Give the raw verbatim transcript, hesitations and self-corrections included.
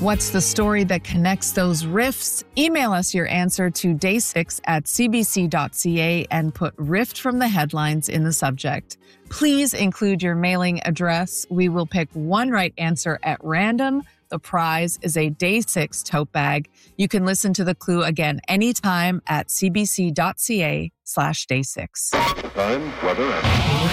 What's the story that connects those rifts? Email us your answer to day six at c b c dot c a and put Rift from the headlines in the subject. Please include your mailing address. We will pick one right answer at random. The prize is a Day six tote bag. You can listen to the clue again anytime at c b c dot c a slash day six. Time, weather, and...